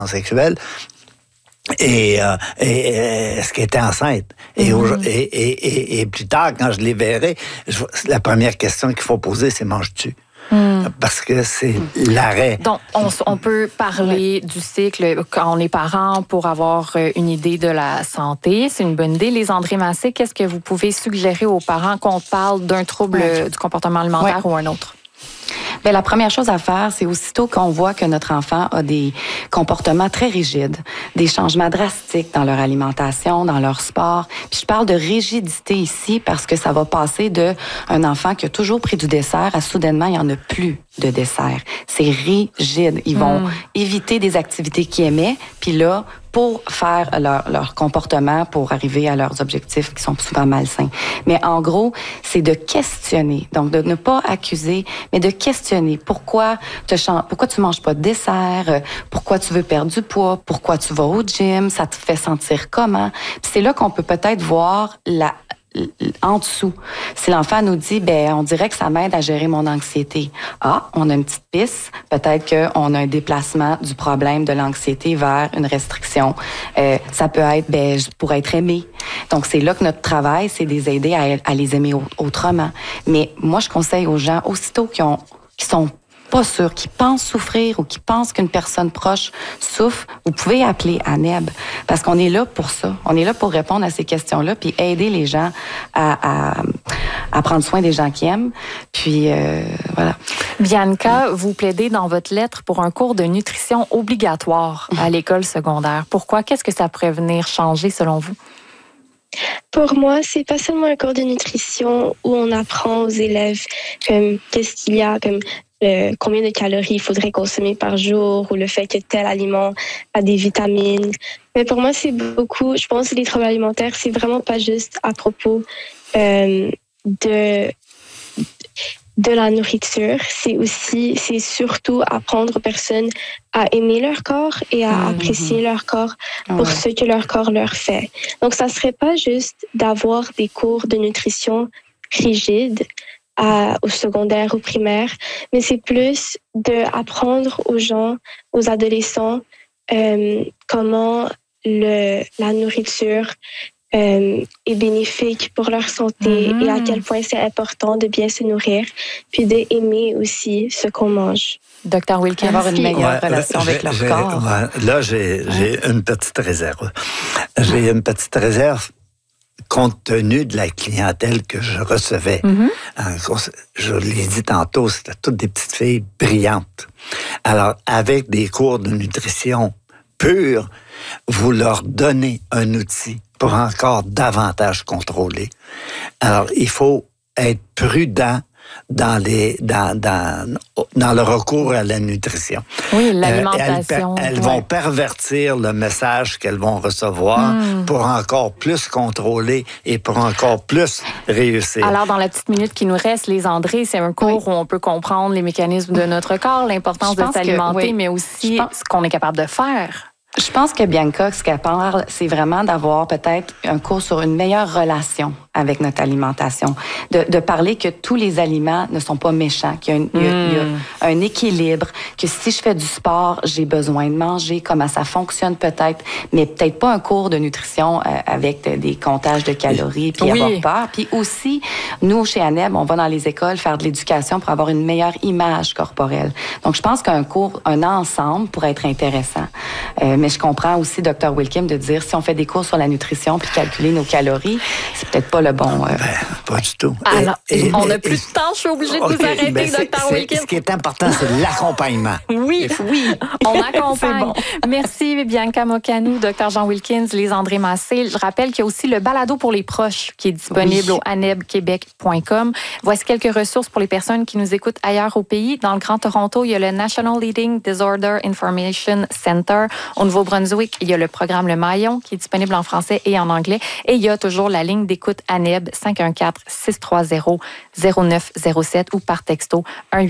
sexuelle. Et est-ce qu'elle était enceinte? Et plus tard, quand je les verrai, la première question qu'il faut poser, c'est manges-tu? Parce que c'est l'arrêt. Donc, on peut parler du cycle quand on est parent pour avoir une idée de la santé. C'est une bonne idée. Lysandrée Massé, qu'est-ce que vous pouvez suggérer aux parents qu'on parle d'un trouble du comportement alimentaire ou un autre? Bien, la première chose à faire, c'est aussitôt qu'on voit que notre enfant a des comportements très rigides, des changements drastiques dans leur alimentation, dans leur sport. Puis je parle de rigidité ici parce que ça va passer de un enfant qui a toujours pris du dessert à soudainement, il n'y en a plus de dessert. C'est rigide. Ils vont éviter des activités qu'ils aimaient, puis là, pour faire leur comportement, pour arriver à leurs objectifs qui sont souvent malsains. Mais en gros, c'est de questionner. Donc, de ne pas accuser, mais de questionner. Pourquoi tu manges pas de dessert? Pourquoi tu veux perdre du poids? Pourquoi tu vas au gym? Ça te fait sentir comment? Puis c'est là qu'on peut peut-être voir en dessous. Si l'enfant nous dit, on dirait que ça m'aide à gérer mon anxiété. Ah, on a une petite piste. Peut-être qu'on a un déplacement du problème de l'anxiété vers une restriction. Ça peut être, pour être aimé. Donc, c'est là que notre travail, c'est de les aider à les aimer autrement. Mais moi, je conseille aux gens, aussitôt qui sont pas sûrs, qui pensent souffrir ou qui pensent qu'une personne proche souffre, vous pouvez appeler ANEB parce qu'on est là pour ça. On est là pour répondre à ces questions-là puis aider les gens à prendre soin des gens qui aiment. Puis, voilà. Bianca, vous plaidez dans votre lettre pour un cours de nutrition obligatoire à l'école secondaire. Pourquoi? Qu'est-ce que ça pourrait venir changer selon vous? Pour moi, c'est pas seulement un cours de nutrition où on apprend aux élèves qu'est-ce qu'il y a, combien de calories il faudrait consommer par jour ou le fait que tel aliment a des vitamines. Mais pour moi, c'est beaucoup, je pense que les troubles alimentaires, c'est vraiment pas juste à propos de la nourriture. C'est surtout apprendre aux personnes à aimer leur corps et à apprécier leur corps pour ce que leur corps leur fait. Donc, ça serait pas juste d'avoir des cours de nutrition rigides au secondaire, au primaire, mais c'est plus d'apprendre aux gens, aux adolescents, comment la nourriture est bénéfique pour leur santé et à quel point c'est important de bien se nourrir, puis d'aimer aussi ce qu'on mange. Dr. Wilkins, avoir une meilleure relation avec leur corps. Là, j'ai une petite réserve. J'ai une petite réserve compte tenu de la clientèle que je recevais. Je l'ai dit tantôt, c'était toutes des petites filles brillantes. Alors, avec des cours de nutrition pure, vous leur donnez un outil pour encore davantage contrôler. Alors, il faut être prudent dans le recours à la nutrition. Oui, l'alimentation. Elles vont pervertir le message qu'elles vont recevoir pour encore plus contrôler et pour encore plus réussir. Alors, dans la petite minute qui nous reste, Lysandrée, c'est un cours où on peut comprendre les mécanismes de notre corps, l'importance de s'alimenter, mais aussi ce qu'on est capable de faire. Je pense que Bianca, ce qu'elle parle, c'est vraiment d'avoir peut-être un cours sur une meilleure relation avec notre alimentation. De parler que tous les aliments ne sont pas méchants, qu'il y a un équilibre, que si je fais du sport, j'ai besoin de manger, comment ça fonctionne peut-être, mais peut-être pas un cours de nutrition avec des comptages de calories puis avoir peur. Puis aussi, nous, chez ANEB, on va dans les écoles faire de l'éducation pour avoir une meilleure image corporelle. Donc, je pense qu'un cours, un ensemble pourrait être intéressant. Mais je comprends aussi, Dr. Wilkins, de dire si on fait des cours sur la nutrition puis calculer nos calories, c'est peut-être pas le bon... pas du tout. Alors, on n'a plus de temps, je suis obligée de vous arrêter, Dr. Wilkins. Ce qui est important, c'est l'accompagnement. Oui, on accompagne. Bon. Merci, Bianca Mocanou, Dr. Jean Wilkins, Lysandrée Massé. Je rappelle qu'il y a aussi le balado pour les proches qui est disponible au anebquebec.com. Voici quelques ressources pour les personnes qui nous écoutent ailleurs au pays. Dans le Grand Toronto, il y a le National Eating Disorder Information Center. Au Nouveau-Brunswick, il y a le programme Le Maillon qui est disponible en français et en anglais. Et il y a toujours la ligne d'écoute ANEB 514-630-0907 ou par texto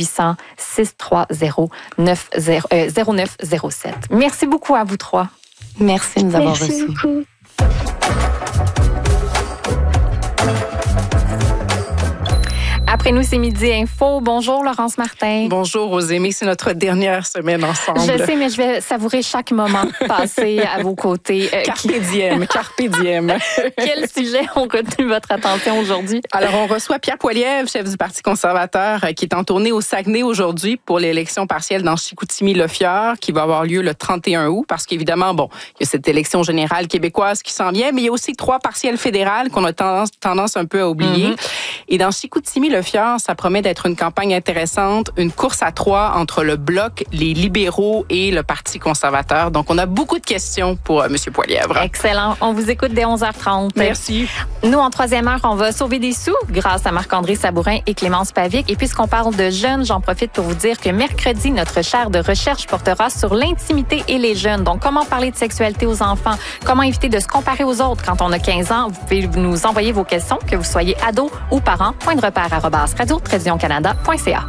1-800-630-0907. Merci beaucoup à vous trois. Merci de nous avoir reçus. Merci beaucoup. Après Après nous, c'est Midi Info. Bonjour, Laurence Martin. Bonjour, Rosémie. C'est notre dernière semaine ensemble. Je sais, mais je vais savourer chaque moment passé à vos côtés. Carpe diem, carpe diem. Quels sujets ont retenu votre attention aujourd'hui? Alors, on reçoit Pierre Poilievre, chef du Parti conservateur, qui est en tournée au Saguenay aujourd'hui pour l'élection partielle dans Chicoutimi-Le-Fjord, qui va avoir lieu le 31 août, parce qu'évidemment, bon, il y a cette élection générale québécoise qui s'en vient, mais il y a aussi 3 partielles fédérales qu'on a tendance un peu à oublier. Et dans Chicoutimi-Le-Fjord, ça promet d'être une campagne intéressante, une course à 3 entre le Bloc, les libéraux et le Parti conservateur. Donc, on a beaucoup de questions pour M. Poilievre. Excellent. On vous écoute dès 11h30. Merci. Nous, en troisième heure, on va sauver des sous grâce à Marc-André Sabourin et Clémence Pavic. Et puisqu'on parle de jeunes, j'en profite pour vous dire que mercredi, notre chaire de recherche portera sur l'intimité et les jeunes. Donc, comment parler de sexualité aux enfants? Comment éviter de se comparer aux autres quand on a 15 ans? Vous pouvez nous envoyer vos questions, que vous soyez ado ou parents. Point de repère @radio-canada.ca.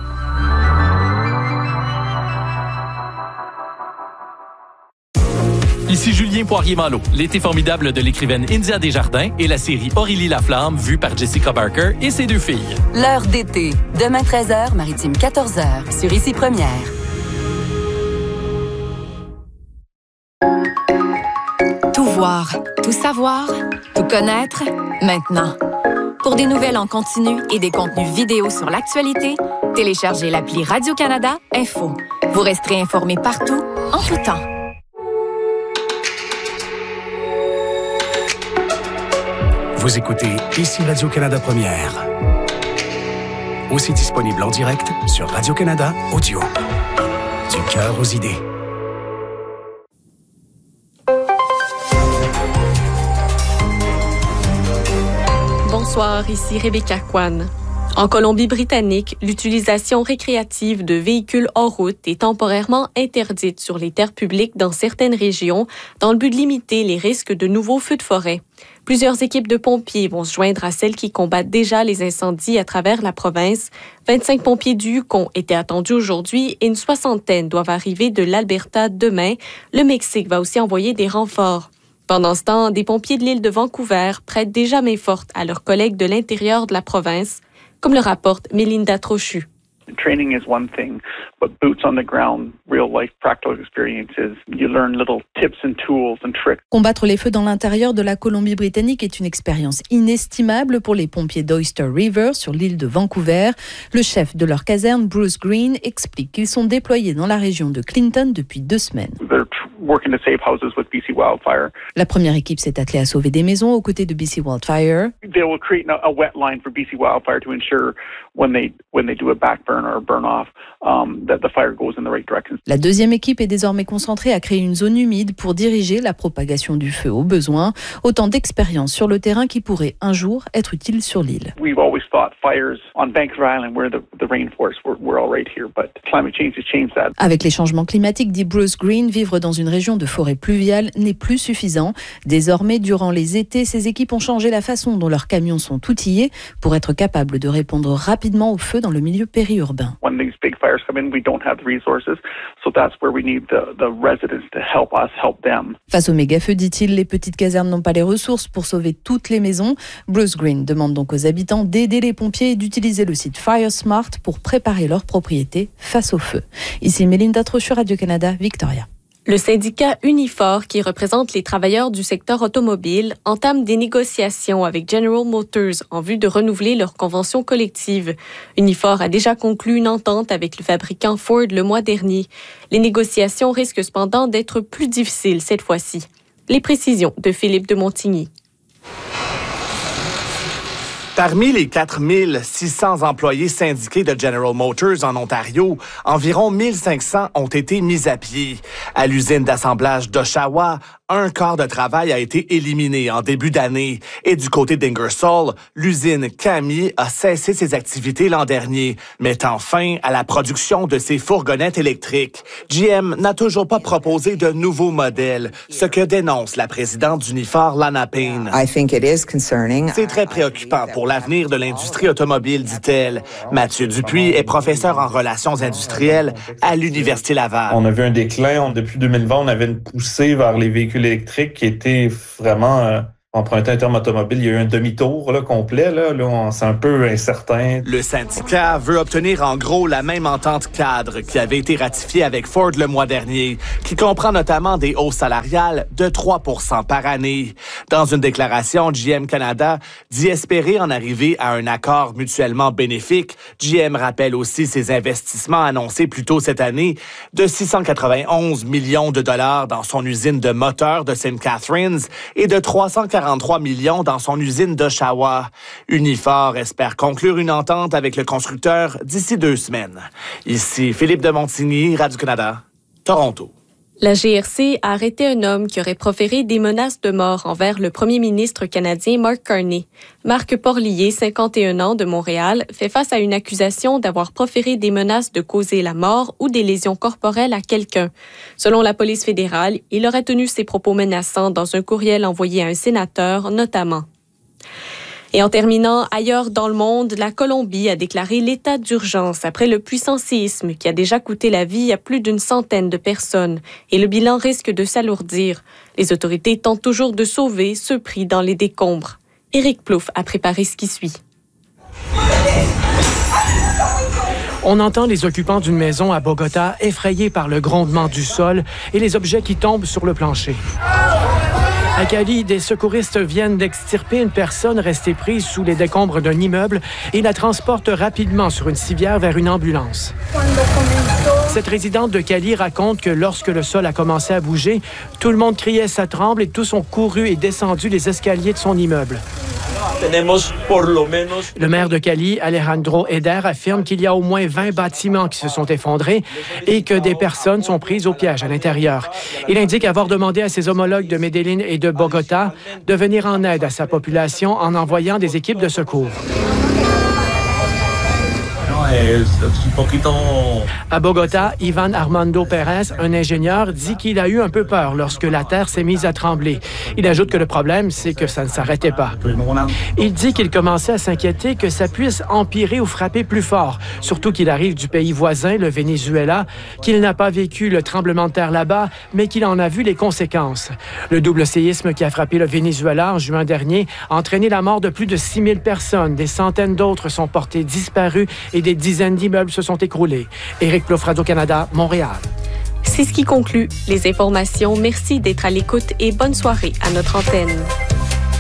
Ici Julien Poirier-Malo, l'été formidable de l'écrivaine India Desjardins et la série Aurélie Laflamme, vue par Jessica Barker et ses 2 filles. L'heure d'été, demain 13h, Maritime 14h, sur Ici Première. Tout voir, tout savoir, tout connaître, maintenant. Pour des nouvelles en continu et des contenus vidéo sur l'actualité, téléchargez l'appli Radio-Canada Info. Vous resterez informés partout, en tout temps. Vous écoutez Ici Radio-Canada Première. Aussi disponible en direct sur Radio-Canada Audio. Du cœur aux idées. Bonsoir, ici Rebecca Kwan. En Colombie-Britannique, l'utilisation récréative de véhicules hors route est temporairement interdite sur les terres publiques dans certaines régions dans le but de limiter les risques de nouveaux feux de forêt. Plusieurs équipes de pompiers vont se joindre à celles qui combattent déjà les incendies à travers la province. 25 pompiers du Yukon étaient attendus aujourd'hui et une 60aine doivent arriver de l'Alberta demain. Le Mexique va aussi envoyer des renforts. Pendant ce temps, des pompiers de l'île de Vancouver prêtent déjà main forte à leurs collègues de l'intérieur de la province, comme le rapporte Mélinda Trochu. Training is one thing, but boots on the ground, real-life practical experiences, you learn little tips and tools and tricks. Combattre les feux dans l'intérieur de la Colombie-Britannique est une expérience inestimable pour les pompiers d'Oyster River sur l'île de Vancouver. Le chef de leur caserne, Bruce Green, explique qu'ils sont déployés dans la région de Clinton depuis 2 semaines. Working to save houses with BC Wildfire. La première équipe s'est attelée à sauver des maisons aux côtés de BC Wildfire. They will create a wet line for BC Wildfire to ensure when they do a backburn or a burn off that the fire goes in the right direction. La deuxième équipe est désormais concentrée à créer une zone humide pour diriger la propagation du feu au besoin. Autant d'expériences sur le terrain qui pourraient un jour être utiles sur l'île. We've always thought fires on Vancouver Island where the rainforest we're all right here, but climate change has changed that. Avec les changements climatiques, dit Bruce Green, vivre dans une région de forêt pluviale n'est plus suffisant. Désormais, durant les étés, ces équipes ont changé la façon dont leurs camions sont outillés pour être capables de répondre rapidement au feu dans le milieu périurbain. When these big fires come in, we don't have the resources, so that's where we need the residents to help us help them. Face aux méga-feux, dit-il, les petites casernes n'ont pas les ressources pour sauver toutes les maisons. Bruce Green demande donc aux habitants d'aider les pompiers et d'utiliser le site FireSmart pour préparer leurs propriétés face au feu. Ici Mélinda Trochu, Radio-Canada, Victoria. Le syndicat Unifor, qui représente les travailleurs du secteur automobile, entame des négociations avec General Motors en vue de renouveler leur convention collective. Unifor a déjà conclu une entente avec le fabricant Ford le mois dernier. Les négociations risquent cependant d'être plus difficiles cette fois-ci. Les précisions de Philippe de Montigny. Parmi les 4600 employés syndiqués de General Motors en Ontario, environ 1500 ont été mis à pied. À l'usine d'assemblage d'Oshawa, un quart de travail a été éliminé en début d'année. Et du côté d'Ingersoll, l'usine Cami a cessé ses activités l'an dernier, mettant fin à la production de ses fourgonnettes électriques. GM n'a toujours pas proposé de nouveaux modèles, ce que dénonce la présidente d'Unifor, Lana Payne. C'est très préoccupant pour l'avenir de l'industrie automobile, dit-elle. Mathieu Dupuis est professeur en relations industrielles à l'Université Laval. On a vu un déclin. Depuis 2020, on avait une poussée vers les véhicules électriques qui était vraiment emprunté un terme automobile, il y a eu un demi-tour là, complet. Là, c'est un peu incertain. Le syndicat veut obtenir en gros la même entente cadre qui avait été ratifiée avec Ford le mois dernier, qui comprend notamment des hausses salariales de 3 % par année. Dans une déclaration, GM Canada dit espérer en arriver à un accord mutuellement bénéfique. GM rappelle aussi ses investissements annoncés plus tôt cette année de 691 millions de dollars dans son usine de moteurs de St. Catharines et de 343 millions dans son usine d'Oshawa. Unifor espère conclure une entente avec le constructeur d'ici 2 semaines. Ici Philippe de Montigny, Radio-Canada, Toronto. La GRC a arrêté un homme qui aurait proféré des menaces de mort envers le premier ministre canadien Mark Carney. Marc Porlier, 51 ans, de Montréal, fait face à une accusation d'avoir proféré des menaces de causer la mort ou des lésions corporelles à quelqu'un. Selon la police fédérale, il aurait tenu ses propos menaçants dans un courriel envoyé à un sénateur, notamment. Et en terminant, ailleurs dans le monde, la Colombie a déclaré l'état d'urgence après le puissant séisme qui a déjà coûté la vie à plus d'une centaine de personnes. Et le bilan risque de s'alourdir. Les autorités tentent toujours de sauver ceux pris dans les décombres. Éric Plouffe a préparé ce qui suit. On entend les occupants d'une maison à Bogota effrayés par le grondement du sol et les objets qui tombent sur le plancher. À Cali, des secouristes viennent d'extirper une personne restée prise sous les décombres d'un immeuble et la transportent rapidement sur une civière vers une ambulance. Cette résidente de Cali raconte que lorsque le sol a commencé à bouger, tout le monde criait « ça tremble » et tous ont couru et descendu les escaliers de son immeuble. Le maire de Cali, Alejandro Eder, affirme qu'il y a au moins 20 bâtiments qui se sont effondrés et que des personnes sont prises au piège à l'intérieur. Il indique avoir demandé à ses homologues de Medellín et de Bogota de venir en aide à sa population en envoyant des équipes de secours. À Bogota, Ivan Armando Pérez, un ingénieur, dit qu'il a eu un peu peur lorsque la terre s'est mise à trembler. Il ajoute que le problème, c'est que ça ne s'arrêtait pas. Il dit qu'il commençait à s'inquiéter que ça puisse empirer ou frapper plus fort, surtout qu'il arrive du pays voisin, le Venezuela, qu'il n'a pas vécu le tremblement de terre là-bas, mais qu'il en a vu les conséquences. Le double séisme qui a frappé le Venezuela en juin dernier a entraîné la mort de plus de 6000 personnes. Des centaines d'autres sont portées disparues et des dizaines d'immeubles se sont écroulés. Éric Plouffe, Radio-Canada, Montréal. C'est ce qui conclut les informations. Merci d'être à l'écoute et bonne soirée à notre antenne.